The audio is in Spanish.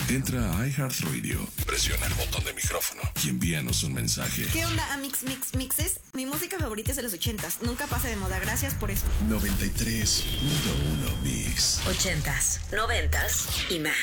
Entra a iHeartRadio, presiona el botón de micrófono y envíanos un mensaje. ¿Qué onda, Mixes? Mi música favorita es de los 80s. Nunca pasa de moda. Gracias por esto. 93.1 Mix. 80s, 90s y más.